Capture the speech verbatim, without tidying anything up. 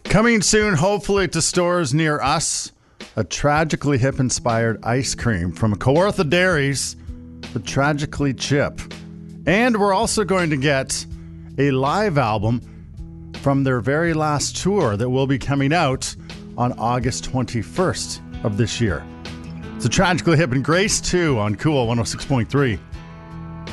Coming soon, hopefully, to stores near us, a Tragically Hip-inspired ice cream from Kawartha Dairies, the Tragically Chip. And we're also going to get a live album from their very last tour that will be coming out on August twenty-first of this year. So Tragically Hip and Grace two on Cool one oh six point three.